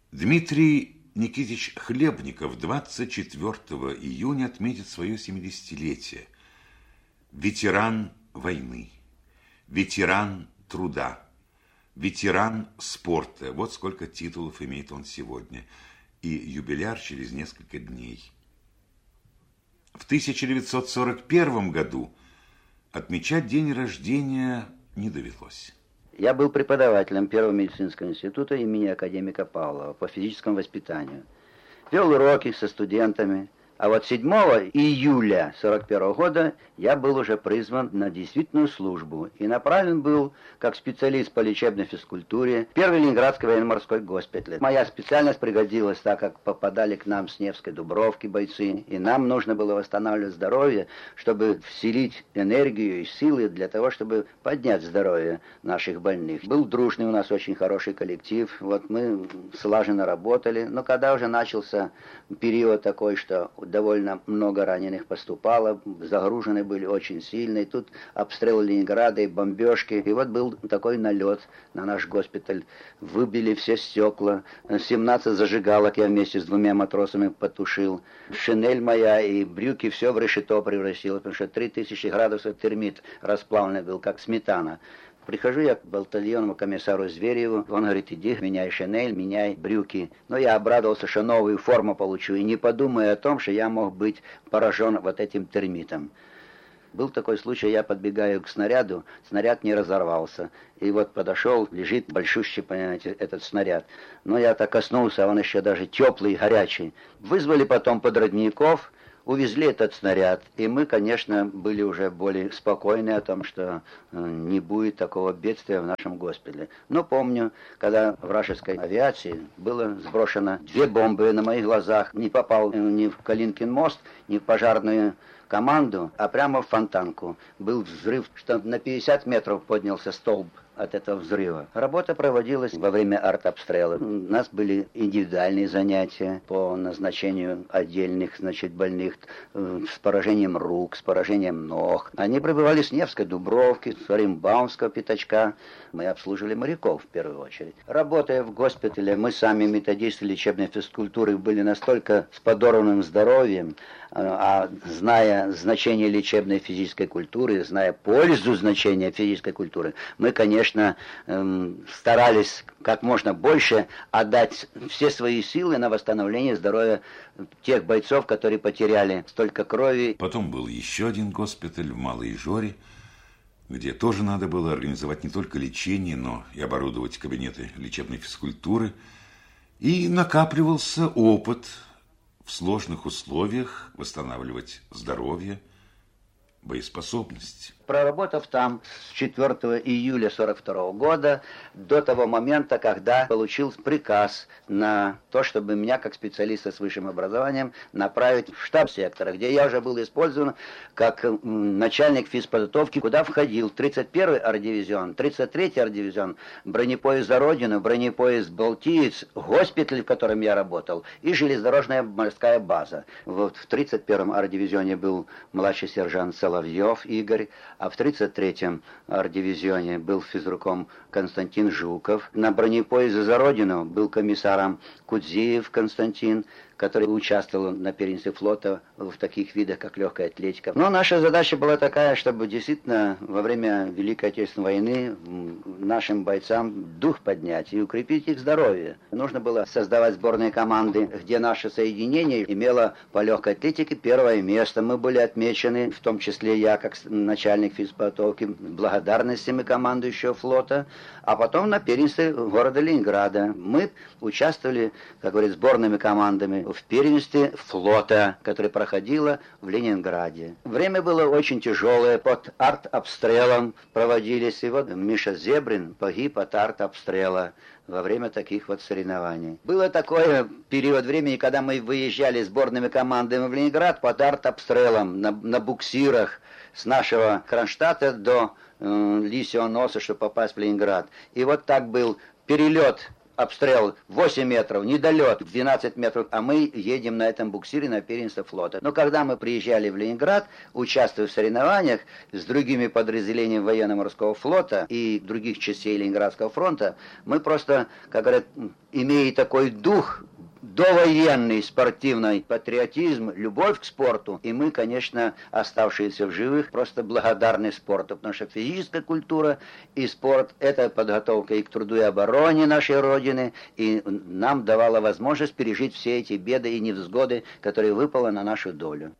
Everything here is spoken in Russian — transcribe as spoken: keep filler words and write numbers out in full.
Дмитрий Никитич Хлебников двадцать четвёртого июня отметит свое семидесятилетие. Ветеран войны, ветеран труда, ветеран спорта. Вот сколько титулов имеет он сегодня. И юбиляр через несколько дней. В тысяча девятьсот сорок первом году отмечать день рождения не довелось. Я был преподавателем Первого медицинского института имени академика Павлова по физическому воспитанию. Вел уроки со студентами. А вот седьмого июля сорок первого года я был уже призван на действительную службу и направлен был как специалист по лечебной физкультуре в Первый Ленинградский военно-морской госпиталь. Моя специальность пригодилась, так как попадали к нам с Невской Дубровки бойцы, и нам нужно было восстанавливать здоровье, чтобы вселить энергию и силы для того, чтобы поднять здоровье наших больных. Был дружный у нас очень хороший коллектив, вот мы слаженно работали, но когда уже начался период такой, что довольно много раненых поступало, загружены были очень сильно, и тут обстрел Ленинграда и бомбежки, и вот был такой налет на наш госпиталь, выбили все стекла, семнадцать зажигалок я вместе с двумя матросами потушил, шинель моя и брюки все в решето превратило, потому что три тысячи градусов термит расплавленный был, как сметана. Прихожу я к батальонному комиссару Звереву, он говорит: иди, меняй шинель, меняй брюки. Но я обрадовался, что новую форму получу, и не подумая о том, что я мог быть поражен вот этим термитом. Был такой случай, я подбегаю к снаряду, снаряд не разорвался. И вот подошел, лежит большущий, понимаете, этот снаряд. Но я так коснулся, он еще даже теплый, горячий. Вызвали потом подрядников, увезли этот снаряд, и мы, конечно, были уже более спокойны о том, что не будет такого бедствия в нашем госпитале. Но помню, когда вражеской авиации было сброшено две бомбы на моих глазах, не попал ни в Калинкин мост, ни в пожарную команду, а прямо в фонтанку. Был взрыв, что на пятьдесят метров поднялся столб от этого взрыва. Работа проводилась во время артобстрела. У нас были индивидуальные занятия по назначению отдельных, значит, больных э, с поражением рук, с поражением ног. Они пребывали с Невской Дубровки, с Оримбаумского пятачка. Мы обслуживали моряков в первую очередь. Работая в госпитале, мы сами, методисты лечебной физкультуры, были настолько с подорванным здоровьем, а зная значение лечебной физической культуры, зная пользу значения физической культуры, мы, конечно, старались как можно больше отдать все свои силы на восстановление здоровья тех бойцов, которые потеряли столько крови. Потом был еще один госпиталь в Малой Жоре, где тоже надо было организовать не только лечение, но и оборудовать кабинеты лечебной физкультуры. И накапливался опыт в сложных условиях восстанавливать здоровье, боеспособность. Проработав там с четвёртого июля сорок второго года до того момента, когда получил приказ на то, чтобы меня, как специалиста с высшим образованием, направить в штаб сектора, где я уже был использован как начальник физподготовки, куда входил тридцать первый арт-дивизион, тридцать третий арт-дивизион, бронепоезд «За Родину», бронепоезд «Балтиец», госпиталь, в котором я работал, и железнодорожная морская база. Вот в тридцать первом арт-дивизионе был младший сержант Соловьев Игорь, а в тридцать третьем арт-дивизионе был физруком Константин Жуков. На бронепоезде «За Родину» был комиссаром Кудзиев Константин, который участвовал на первенстве флота в таких видах, как легкая атлетика. Но наша задача была такая, чтобы действительно во время Великой Отечественной войны нашим бойцам дух поднять и укрепить их здоровье. Нужно было создавать сборные команды, где наше соединение имело по легкой атлетике первое место. Мы были отмечены, в том числе я, как начальник физподготовки, благодарностями командующего флота, а потом на первенстве города Ленинграда. Мы участвовали, как говорят, сборными командами в первенстве флота, которое проходило в Ленинграде. Время было очень тяжелое, под артобстрелом проводились, и вот Миша Зебрин погиб от артобстрела во время таких вот соревнований. Было такое период времени, когда мы выезжали сборными командами в Ленинград под артобстрелом на, на буксирах с нашего Кронштадта до э, Лисьего носа, чтобы попасть в Ленинград. И вот так был перелет обстрел восемь метров, недолет двенадцать метров, а мы едем на этом буксире на первенство флота. Но когда мы приезжали в Ленинград, участвуя в соревнованиях с другими подразделениями военно-морского флота и других частей Ленинградского фронта, мы просто, как говорят, имея такой дух, довоенный спортивный патриотизм, любовь к спорту. И мы, конечно, оставшиеся в живых, просто благодарны спорту, потому что физическая культура и спорт – это подготовка и к труду и обороне нашей Родины, и нам давала возможность пережить все эти беды и невзгоды, которые выпало на нашу долю.